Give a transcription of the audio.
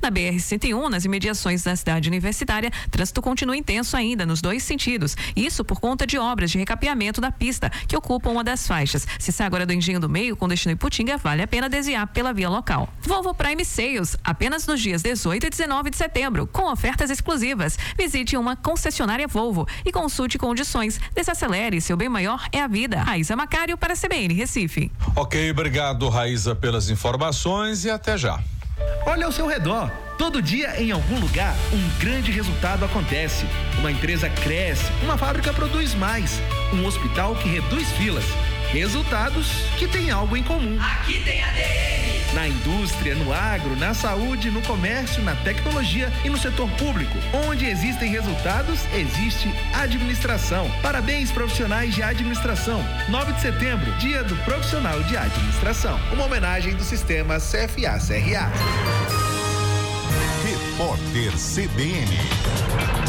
Na BR-101, nas imediações da cidade universitária, trânsito continua intenso ainda nos dois sentidos. Isso por conta de obras de recapeamento da pista, que ocupam uma das faixas. Se sai agora do Engenho do Meio com destino Iputinga, vale a pena desviar pela via local. Volvo Prime Sales, apenas nos dias 18 e 19 de setembro, com ofertas exclusivas. Visite uma concessionária Volvo e consulte condições. Desacelere, seu bem maior é a vida. Raíza Macário para a CBN Recife. Ok, obrigado, Raíza, pelas informações e até já. Olha ao seu redor. Todo dia, em algum lugar, um grande resultado acontece. Uma empresa cresce, uma fábrica produz mais, um hospital que reduz filas. Resultados que têm algo em comum. Aqui tem ADM. Na indústria, no agro, na saúde, no comércio, na tecnologia e no setor público. Onde existem resultados, existe administração. Parabéns, profissionais de administração. 9 de setembro, Dia do Profissional de Administração. Uma homenagem do sistema CFA-CRA. Repórter CBN.